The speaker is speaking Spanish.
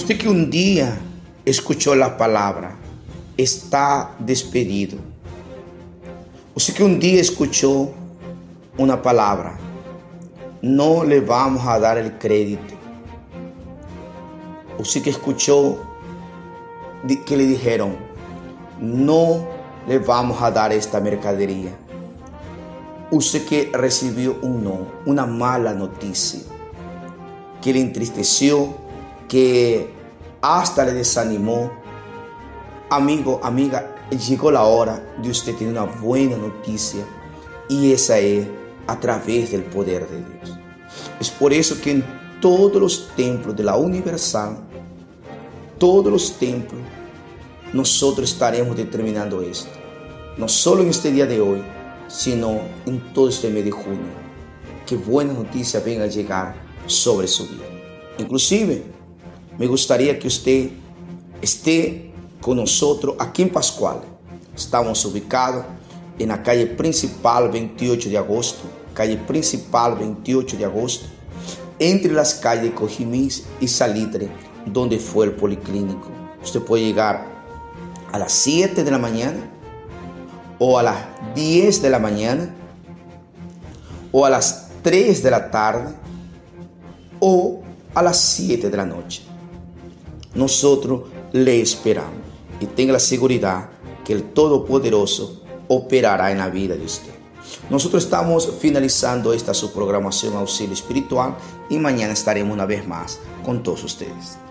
Usted que un día escuchó la palabra, está despedido. Usted que un día escuchó una palabra, no le vamos a dar el crédito. Usted que escuchó que le dijeron, no le vamos a dar esta mercadería. Usted que recibió un no, una mala noticia, que le entristeció, que hasta le desanimó. Amigo, amiga, llegó la hora de usted tener una buena noticia, y esa es a través del poder de Dios. Es por eso que en todos los templos de la Universal, todos los templos, nosotros estaremos determinando esto. No solo en este día de hoy, sino en todo este mes de junio. Que buena noticia venga a llegar sobre su vida. Inclusive, me gustaría que usted esté con nosotros aquí en Pascual. Estamos ubicados en la calle principal 28 de agosto, calle principal 28 de agosto, entre las calles Cojimis y Salitre, donde fue el policlínico. Usted puede llegar a las 7 de la mañana, o a las 10 de la mañana, o a las 3 de la tarde, o a las 7 de la noche. Nosotros le esperamos, y tenga la seguridad que el Todopoderoso operará en la vida de usted. Nosotros estamos finalizando esta su programación Auxilio Espiritual, y mañana estaremos una vez más con todos ustedes.